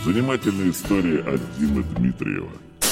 Занимательные истории от Димы Дмитриева.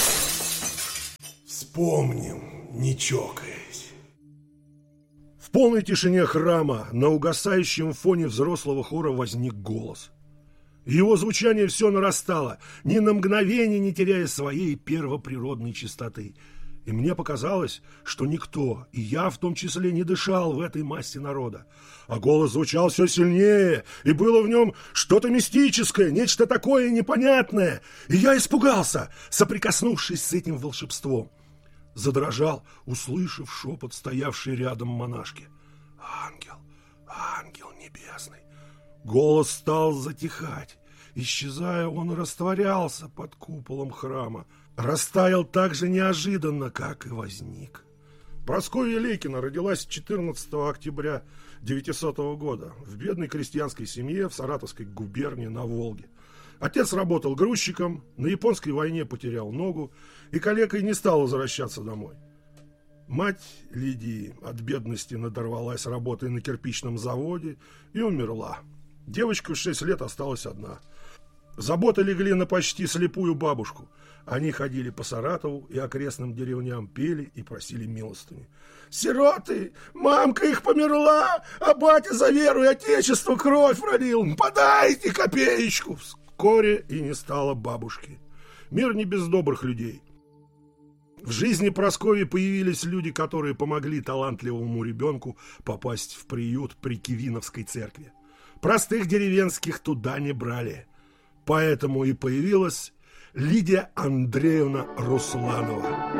Вспомним, не чокаясь. В полной тишине храма на угасающем фоне взрослого хора возник голос. Его звучание все нарастало, ни на мгновение не теряя своей первоприродной чистоты. И мне показалось, что никто, и я в том числе, не дышал в этой массе народа. А голос звучал все сильнее, и было в нем что-то мистическое, нечто такое непонятное. И я испугался, соприкоснувшись с этим волшебством. Задрожал, услышав шепот стоявшей рядом монашки. «Ангел, ангел небесный!» Голос стал затихать. Исчезая, он растворялся под куполом храма. Растаял так же неожиданно, как и возник. Прасковья Лейкина родилась 14 октября 900 года в бедной крестьянской семье в Саратовской губернии на Волге. Отец работал грузчиком, на японской войне потерял ногу и калекой не стал возвращаться домой. Мать Лидии от бедности надорвалась работой на кирпичном заводе и умерла. Девочка в 6 лет осталась одна. Заботы легли на почти слепую бабушку. Они ходили по Саратову и окрестным деревням, пели и просили милостыни. «Сироты! Мамка их померла, а батя за веру и отечество кровь пролил! Подайте копеечку!» Вскоре и не стало бабушки. Мир не без добрых людей. В жизни Прасковьи появились люди, которые помогли талантливому ребенку попасть в приют при Кивиновской церкви. Простых деревенских туда не брали. Поэтому и появилась Лидия Андреевна Русланова.